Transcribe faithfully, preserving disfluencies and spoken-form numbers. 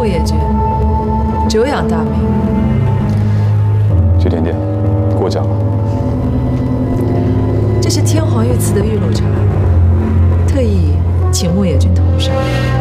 野绝，久仰大名。 徐甜甜，过奖了。 这是天皇御赐的玉裸